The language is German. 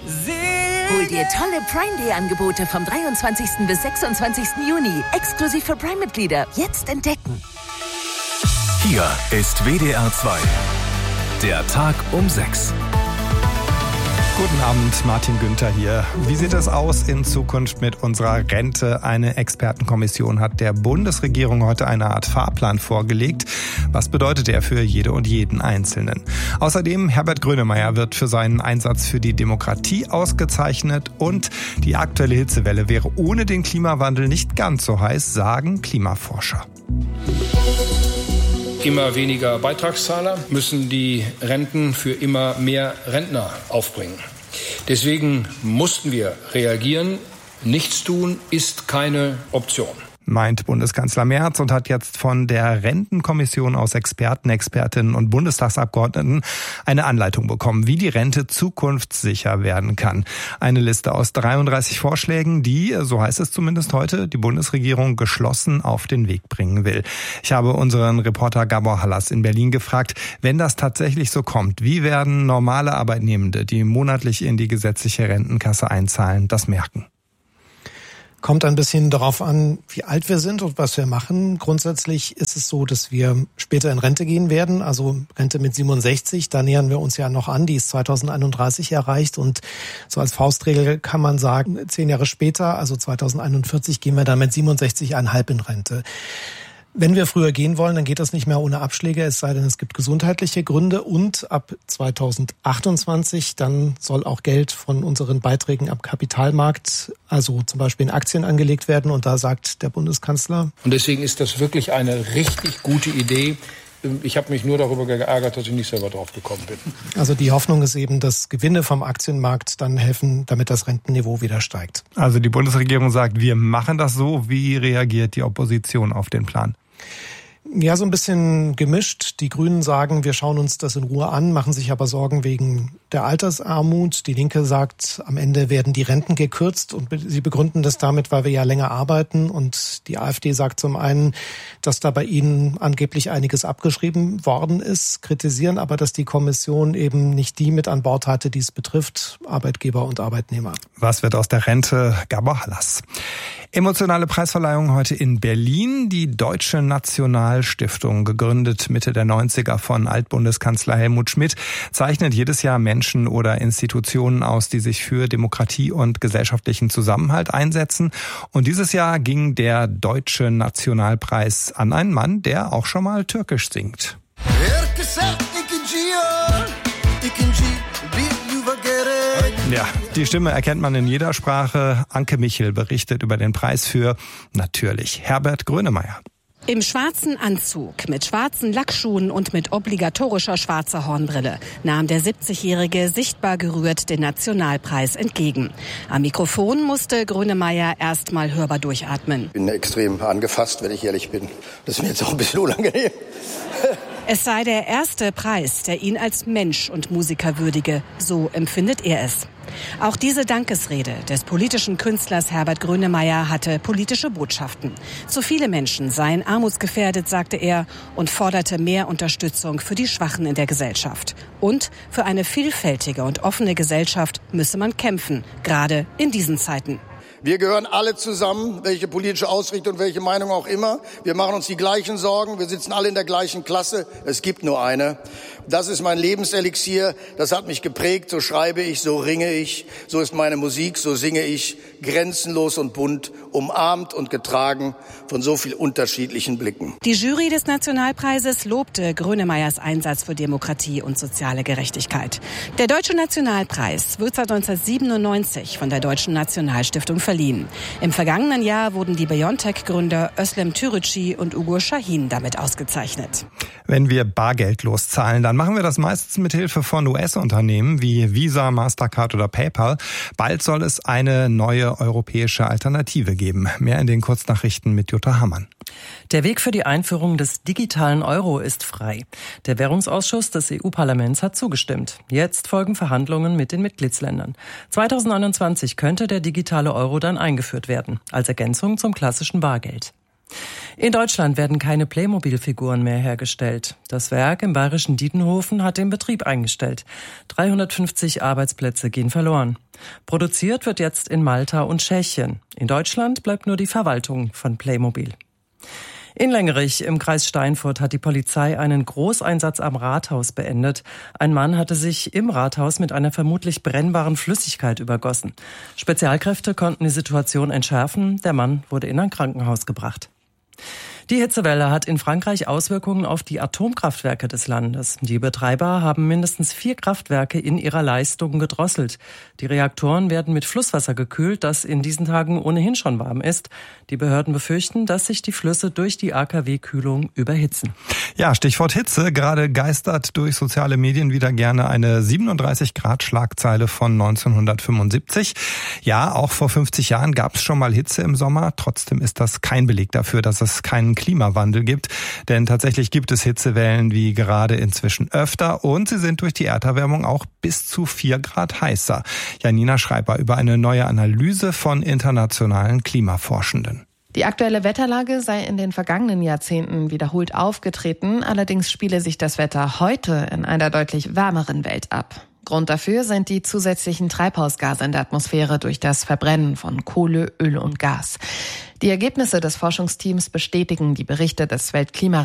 Hol dir tolle Prime-Day-Angebote vom 23. bis 26. Juni. Exklusiv für Prime-Mitglieder. Jetzt entdecken. Hier ist WDR 2. Der Tag um 6. Guten Abend, Martin Günther hier. Wie sieht es aus in Zukunft mit unserer Rente? Eine Expertenkommission hat der Bundesregierung heute eine Art Fahrplan vorgelegt. Was bedeutet er für jede und jeden Einzelnen? Außerdem Herbert Grönemeyer wird für seinen Einsatz für die Demokratie ausgezeichnet und die aktuelle Hitzewelle wäre ohne den Klimawandel nicht ganz so heiß, sagen Klimaforscher. Immer weniger Beitragszahler müssen die Renten für immer mehr Rentner aufbringen. Deswegen mussten wir reagieren. Nichts tun ist keine Option, Meint Bundeskanzler Merz und hat jetzt von der Rentenkommission aus Experten, Expertinnen und Bundestagsabgeordneten eine Anleitung bekommen, wie die Rente zukunftssicher werden kann. Eine Liste aus 33 Vorschlägen, die, so heißt es zumindest heute, die Bundesregierung geschlossen auf den Weg bringen will. Ich habe unseren Reporter Gabor Hallas in Berlin gefragt, wenn das tatsächlich so kommt, wie werden normale Arbeitnehmende, die monatlich in die gesetzliche Rentenkasse einzahlen, das merken? Kommt ein bisschen darauf an, wie alt wir sind und was wir machen. Grundsätzlich ist es so, dass wir später in Rente gehen werden, also Rente mit 67, da nähern wir uns ja noch an, die ist 2031 erreicht und so als Faustregel kann man sagen, 10 Jahre später, also 2041, gehen wir dann mit 67,5 in Rente. Wenn wir früher gehen wollen, dann geht das nicht mehr ohne Abschläge, es sei denn, es gibt gesundheitliche Gründe und ab 2028 dann soll auch Geld von unseren Beiträgen am Kapitalmarkt, also zum Beispiel in Aktien angelegt werden und da sagt der Bundeskanzler. Und deswegen ist das wirklich eine richtig gute Idee. Ich habe mich nur darüber geärgert, dass ich nicht selber drauf gekommen bin. Also die Hoffnung ist eben, dass Gewinne vom Aktienmarkt dann helfen, damit das Rentenniveau wieder steigt. Also die Bundesregierung sagt, wir machen das so. Wie reagiert die Opposition auf den Plan? Ja, so ein bisschen gemischt. Die Grünen sagen, wir schauen uns das in Ruhe an, machen sich aber Sorgen wegen der Altersarmut. Die Linke sagt, am Ende werden die Renten gekürzt und sie begründen das damit, weil wir ja länger arbeiten. Und die AfD sagt zum einen, dass da bei ihnen angeblich einiges abgeschrieben worden ist, kritisieren aber, dass die Kommission eben nicht die mit an Bord hatte, die es betrifft, Arbeitgeber und Arbeitnehmer. Was wird aus der Rente? Gabor Hallas. Emotionale Preisverleihung heute in Berlin. Die Deutsche Nationalstiftung, gegründet Mitte der 90er von Altbundeskanzler Helmut Schmidt, zeichnet jedes Jahr Menschen oder Institutionen aus, die sich für Demokratie und gesellschaftlichen Zusammenhalt einsetzen. Und dieses Jahr ging der Deutsche Nationalpreis an einen Mann, der auch schon mal Türkisch singt. Ja, die Stimme erkennt man in jeder Sprache. Anke Michel berichtet über den Preis für, natürlich, Herbert Grönemeyer. Im schwarzen Anzug, mit schwarzen Lackschuhen und mit obligatorischer schwarzer Hornbrille nahm der 70-Jährige sichtbar gerührt den Nationalpreis entgegen. Am Mikrofon musste Grönemeyer erst mal hörbar durchatmen. Ich bin extrem angefasst, wenn ich ehrlich bin. Das ist mir jetzt auch ein bisschen unangenehm. Es sei der erste Preis, der ihn als Mensch und Musiker würdige. So empfindet er es. Auch diese Dankesrede des politischen Künstlers Herbert Grönemeyer hatte politische Botschaften. Zu viele Menschen seien armutsgefährdet, sagte er, und forderte mehr Unterstützung für die Schwachen in der Gesellschaft. Und für eine vielfältige und offene Gesellschaft müsse man kämpfen, gerade in diesen Zeiten. Wir gehören alle zusammen, welche politische Ausrichtung, welche Meinung auch immer. Wir machen uns die gleichen Sorgen, wir sitzen alle in der gleichen Klasse. Es gibt nur eine. Das ist mein Lebenselixier, das hat mich geprägt, so schreibe ich, so ringe ich, so ist meine Musik, so singe ich, grenzenlos und bunt, umarmt und getragen von so viel unterschiedlichen Blicken. Die Jury des Nationalpreises lobte Grönemeyers Einsatz für Demokratie und soziale Gerechtigkeit. Der Deutsche Nationalpreis wird seit 1997 von der Deutschen Nationalstiftung verliehen. Im vergangenen Jahr wurden die BioNTech-Gründer Özlem Türeci und Ugur Şahin damit ausgezeichnet. Wenn wir bargeldlos zahlen, dann machen wir das meistens mit Hilfe von US-Unternehmen wie Visa, Mastercard oder PayPal. Bald soll es eine neue europäische Alternative geben. Mehr in den Kurznachrichten mit Jutta Hammann. Der Weg für die Einführung des digitalen Euro ist frei. Der Währungsausschuss des EU-Parlaments hat zugestimmt. Jetzt folgen Verhandlungen mit den Mitgliedsländern. 2029 könnte der digitale Euro dann eingeführt werden, als Ergänzung zum klassischen Bargeld. In Deutschland werden keine Playmobil-Figuren mehr hergestellt. Das Werk im bayerischen Dietenhofen hat den Betrieb eingestellt. 350 Arbeitsplätze gehen verloren. Produziert wird jetzt in Malta und Tschechien. In Deutschland bleibt nur die Verwaltung von Playmobil. In Lengerich im Kreis Steinfurt hat die Polizei einen Großeinsatz am Rathaus beendet. Ein Mann hatte sich im Rathaus mit einer vermutlich brennbaren Flüssigkeit übergossen. Spezialkräfte konnten die Situation entschärfen. Der Mann wurde in ein Krankenhaus gebracht. Die Hitzewelle hat in Frankreich Auswirkungen auf die Atomkraftwerke des Landes. Die Betreiber haben mindestens 4 Kraftwerke in ihrer Leistung gedrosselt. Die Reaktoren werden mit Flusswasser gekühlt, das in diesen Tagen ohnehin schon warm ist. Die Behörden befürchten, dass sich die Flüsse durch die AKW-Kühlung überhitzen. Ja, Stichwort Hitze. Gerade geistert durch soziale Medien wieder gerne eine 37-Grad-Schlagzeile von 1975. Ja, auch vor 50 Jahren gab es schon mal Hitze im Sommer. Trotzdem ist das kein Beleg dafür, dass es keinen Klimawandel gibt. Denn tatsächlich gibt es Hitzewellen wie gerade inzwischen öfter und sie sind durch die Erderwärmung auch bis zu 4 Grad heißer. Janina Schreiber über eine neue Analyse von internationalen Klimaforschenden. Die aktuelle Wetterlage sei in den vergangenen Jahrzehnten wiederholt aufgetreten. Allerdings spiele sich das Wetter heute in einer deutlich wärmeren Welt ab. Grund dafür sind die zusätzlichen Treibhausgase in der Atmosphäre durch das Verbrennen von Kohle, Öl und Gas. Die Ergebnisse des Forschungsteams bestätigen die Berichte des Weltklimarats